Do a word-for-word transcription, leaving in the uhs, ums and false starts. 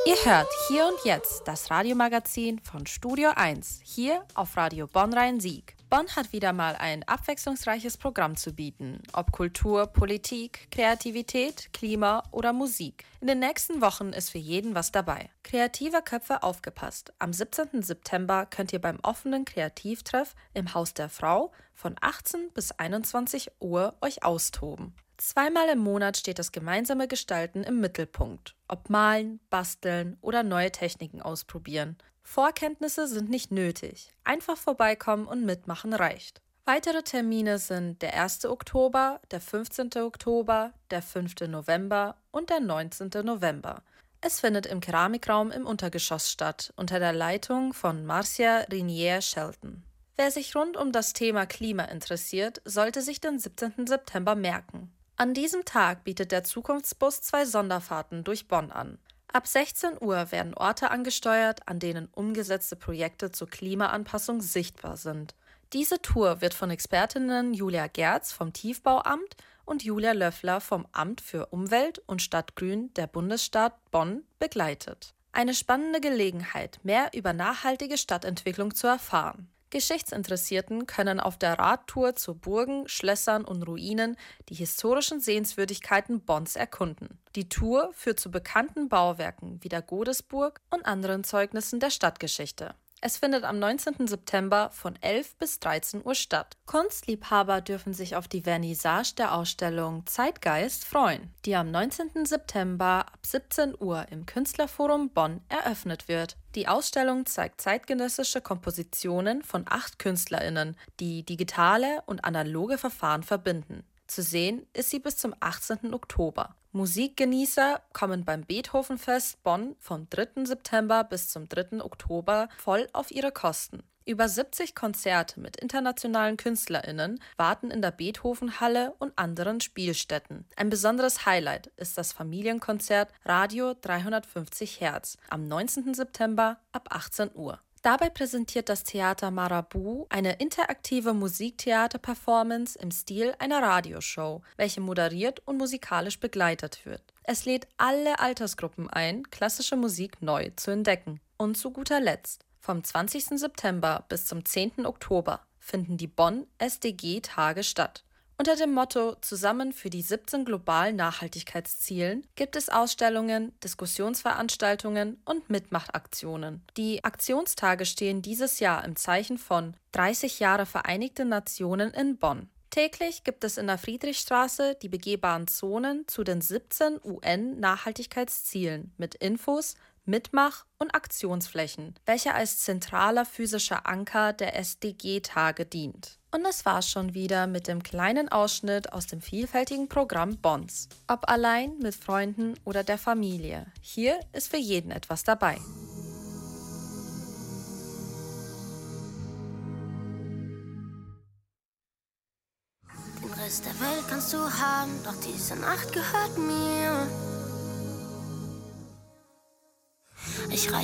Ihr hört Hier und Jetzt, das Radiomagazin von Studio eins, hier auf Radio Bonn-Rhein-Sieg. Bonn hat wieder mal ein abwechslungsreiches Programm zu bieten, ob Kultur, Politik, Kreativität, Klima oder Musik. In den nächsten Wochen ist für jeden was dabei. Kreative Köpfe aufgepasst. Am siebzehnten September könnt ihr beim offenen Kreativtreff im Haus der Frau von achtzehn bis einundzwanzig Uhr euch austoben. Zweimal im Monat steht das gemeinsame Gestalten im Mittelpunkt. Ob malen, basteln oder neue Techniken ausprobieren. Vorkenntnisse sind nicht nötig. Einfach vorbeikommen und mitmachen reicht. Weitere Termine sind der erste Oktober, der fünfzehnte Oktober, der fünfte November und der neunzehnte November. Es findet im Keramikraum im Untergeschoss statt, unter der Leitung von Marcia Rinier-Shelton. Wer sich rund um das Thema Klima interessiert, sollte sich den siebzehnten September merken. An diesem Tag bietet der Zukunftsbus zwei Sonderfahrten durch Bonn an. Ab sechzehn Uhr werden Orte angesteuert, an denen umgesetzte Projekte zur Klimaanpassung sichtbar sind. Diese Tour wird von Expertinnen Julia Gerz vom Tiefbauamt und Julia Löffler vom Amt für Umwelt und Stadtgrün der Bundesstadt Bonn begleitet. Eine spannende Gelegenheit, mehr über nachhaltige Stadtentwicklung zu erfahren. Geschichtsinteressierten können auf der Radtour zu Burgen, Schlössern und Ruinen die historischen Sehenswürdigkeiten Bonns erkunden. Die Tour führt zu bekannten Bauwerken wie der Godesburg und anderen Zeugnissen der Stadtgeschichte. Es findet am neunzehnten September von elf bis dreizehn Uhr statt. Kunstliebhaber dürfen sich auf die Vernissage der Ausstellung Zeitgeist freuen, die am neunzehnten September ab siebzehn Uhr im Künstlerforum Bonn eröffnet wird. Die Ausstellung zeigt zeitgenössische Kompositionen von acht KünstlerInnen, die digitale und analoge Verfahren verbinden. Zu sehen ist sie bis zum achtzehnten Oktober. Musikgenießer kommen beim Beethovenfest Bonn vom dritten September bis zum dritten Oktober voll auf ihre Kosten. Über siebzig Konzerte mit internationalen KünstlerInnen warten in der Beethovenhalle und anderen Spielstätten. Ein besonderes Highlight ist das Familienkonzert Radio dreihundertfünfzig Hertz am neunzehnten September ab achtzehn Uhr. Dabei präsentiert das Theater Marabout eine interaktive Musiktheater-Performance im Stil einer Radioshow, welche moderiert und musikalisch begleitet wird. Es lädt alle Altersgruppen ein, klassische Musik neu zu entdecken. Und zu guter Letzt, vom zwanzigsten September bis zum zehnten Oktober finden die Bonn S D G-Tage statt. Unter dem Motto Zusammen für die siebzehn globalen Nachhaltigkeitszielen gibt es Ausstellungen, Diskussionsveranstaltungen und Mitmachaktionen. Die Aktionstage stehen dieses Jahr im Zeichen von dreißig Jahre Vereinigte Nationen in Bonn. Täglich gibt es in der Friedrichstraße die begehbaren Zonen zu den siebzehn U N-Nachhaltigkeitszielen mit Infos, Mitmach- und Aktionsflächen, welche als zentraler physischer Anker der S D G-Tage dient. Und das war's schon wieder mit dem kleinen Ausschnitt aus dem vielfältigen Programm Bonns. Ob allein, mit Freunden oder der Familie, hier ist für jeden etwas dabei. Den Rest der Welt kannst du haben, doch diese Nacht gehört mir. Ich